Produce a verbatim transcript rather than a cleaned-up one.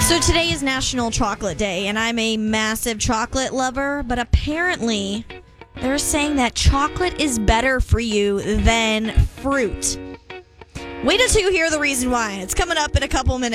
So today is National Chocolate Day, and I'm a massive chocolate lover, but apparently they're saying that chocolate is better for you than fruit. Wait until you hear the reason why. It's coming up in a couple minutes.